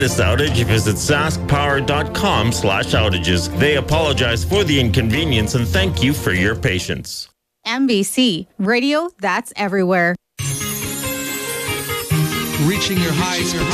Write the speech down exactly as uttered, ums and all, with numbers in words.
this outage, visit saskpower.com slash outages. They apologize for the inconvenience and thank you for your patience. M B C, radio that's everywhere. Reaching your highs.